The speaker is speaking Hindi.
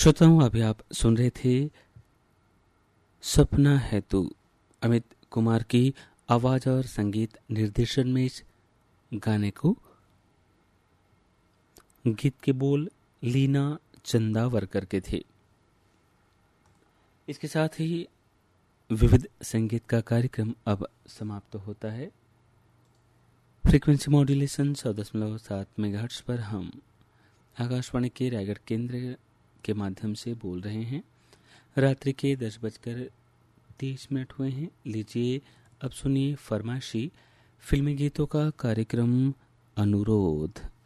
श्रोताओं, अभी आप सुन रहे थे सपना है तू, अमित कुमार की आवाज और संगीत निर्देशन में इस गाने को। गीत के बोल लीना चंदावरकर के थे। इसके साथ ही विविध संगीत का कार्यक्रम अब समाप्त होता है। फ्रीक्वेंसी मॉड्यूलेशन 100.7 मेगाहर्ट्ज पर हम आकाशवाणी के रायगढ़ केंद्र के माध्यम से बोल रहे हैं। रात्रि के 10:30 हुए हैं। लीजिए अब सुनिए फरमाइशी फिल्मी गीतों का कार्यक्रम अनुरोध।